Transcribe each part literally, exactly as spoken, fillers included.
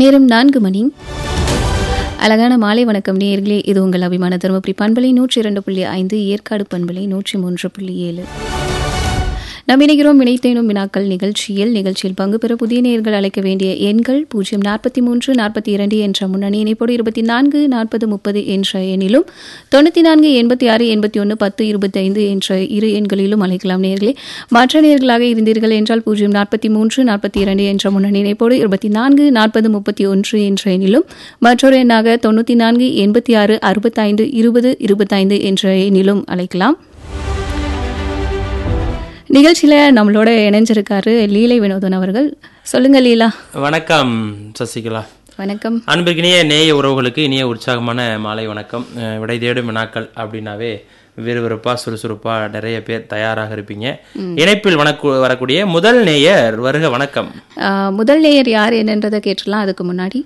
நேரம் நான்கு மணி. அழகான மாலை வணக்கம் நேயர்களே. இது உங்கள் அபிமான தருமபுரி பண்பலை நூற்றி இரண்டு புள்ளி ஐந்து, ஏற்காடு பண்பலை நூற்றி மூன்று புள்ளி ஏழு. நாம் இணைகிறோம் இணைத்தேனும் வினாக்கள் நிகழ்ச்சியில். நிகழ்ச்சியில் பங்கு பெற புதிய நேயர்கள் அழைக்க வேண்டிய எண்கள் பூஜ்ஜியம் நாற்பத்தி மூன்று நாற்பத்தி இரண்டு என்ற முன்னணி இணைப்போடு இருபத்தி நான்கு நாற்பது முப்பது என்ற எண்ணிலும், தொண்ணூற்றி நான்கு எண்பத்தி ஆறு எண்பத்தி ஒன்று பத்து இருபத்தி ஐந்து என்ற இரு எண்களிலும் அழைக்கலாம் நேயர்களே. மற்ற நேயர்களாக இருந்தீர்கள் என்றால் பூஜ்ஜியம் நாற்பத்தி மூன்று நாற்பத்தி இரண்டு என்ற முன்னணி இணைப்போடு இருபத்தி நான்கு நாற்பது முப்பத்தி ஒன்று என்ற எண்ணிலும், மற்றொரு எண்ணாக தொண்ணூற்றி நான்கு எண்பத்தி ஆறு அறுபத்தைந்து இருபது இருபத்தைந்து என்ற எண்ணிலும் அழைக்கலாம். நிகழ்ச்சியில நம்மளோட இணைஞ்சிருக்காரு லீலை வினோதன் அவர்கள். சொல்லுங்க லீலா. வணக்கம் சசிகலா. வணக்கம். அன்பிற்கினிய நேய உறவுகளுக்கு இனிய உற்சாகமான மாலை வணக்கம். விடை தேடும் வினாக்கள் அப்படின்னாவே விறுவிறுப்பா சுறுசுறுப்பா நிறைய பேர் தயாராக இருப்பீங்க. இணைப்பில் வணக்கு வரக்கூடிய முதல் நேயர் வருக. வணக்கம். முதல் நேயர் யார் என்னன்றதை கேட்டுடலாம். அதுக்கு முன்னாடி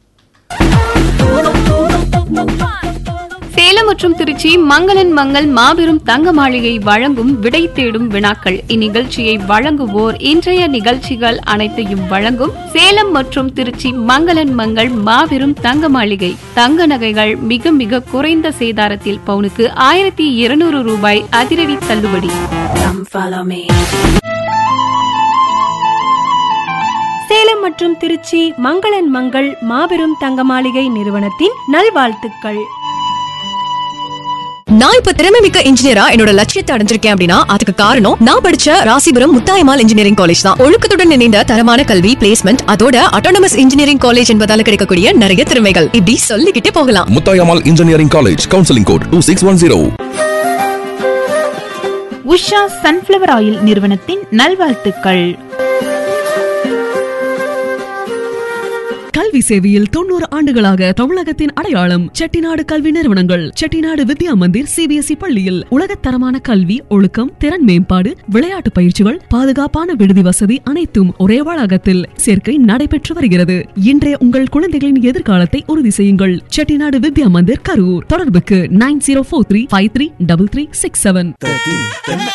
சேலம் மற்றும் திருச்சி மங்களன் மங்கள் மாபெரும் தங்க மாளிகை வழங்கும் விடை தேடும் வினாக்கள். இந்நிகழ்ச்சியை வழங்குவோர் இன்றைய நிகழ்ச்சிகள் அனைத்தையும் வழங்கும் சேலம் மற்றும் திருச்சி மங்களன் மங்கள் மாபெரும் தங்க மாளிகை. தங்க நகைகள் மிக மிக குறைந்த சேதாரத்தில் பவுனுக்கு ஆயிரத்தி இருநூறு ரூபாய் அதிரடி தள்ளுபடி. சேலம் மற்றும் திருச்சி மங்களன் மங்கள் மாபெரும் தங்க மாளிகை நிறுவனத்தின் நல்வாழ்த்துக்கள். நான் இப்ப திறமை மிக்க இன்ஜினியரா என்னோட லட்சியத்தை அடைஞ்சிருக்கேன் அப்படின்னா அதுக்கு காரணம் நான் படிச்ச ராசிபுரம் முத்தாயம்மாள் இன்ஜினியரிங் காலேஜ் தான். ஒழுக்கத்துடன் இணைந்த தரமான கல்வி, பிளேஸ்மெண்ட், அதோட அட்டானமஸ் இன்ஜினியரிங் காலேஜ் என்பதால கிடைக்கக்கூடிய நிறைய திறமைகள் இப்படி சொல்லிக்கிட்டே போகலாம். Muthayammal engineering college, counselling code two six one zero. Usha sunflower oil நிறுவனத்தின் நல்வாழ்த்துக்கள். கல்வி சேவையில் தொண்ணூறு ஆண்டுகளாக தமிழகத்தின் அடையாளம் செட்டிநாடு கல்வி நிறுவனங்கள். செட்டிநாடு வித்யா மந்திர் சிபிஎஸ்இ பள்ளியில் உலகத்தரமான கல்வி, ஒழுக்கம், திறன் மேம்பாடு, விளையாட்டு பயிற்சிகள், பாதுகாப்பான விடுதி வசதி அனைத்தும் ஒரே வளாகத்தில். சேர்க்கை நடைபெற்று வருகிறது. இன்றைய உங்கள் குழந்தைகளின் எதிர்காலத்தை உறுதி செய்யுங்கள். செட்டிநாடு வித்யா மந்திர், கரூர். தொடர்புக்கு nine zero four three five three double three six seven.